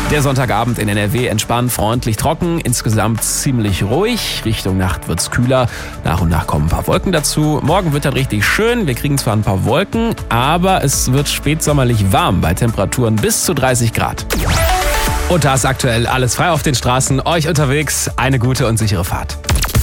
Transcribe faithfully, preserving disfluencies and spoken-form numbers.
Der Sonntagabend in N R W entspannt, freundlich, trocken, insgesamt ziemlich ruhig. Richtung Nacht wird's kühler, nach und nach kommen ein paar Wolken dazu. Morgen wird dann richtig schön, wir kriegen zwar ein paar Wolken, aber es wird spätsommerlich warm bei Temperaturen bis zu dreißig Grad. Und da ist aktuell alles frei auf den Straßen. Euch unterwegs eine gute und sichere Fahrt.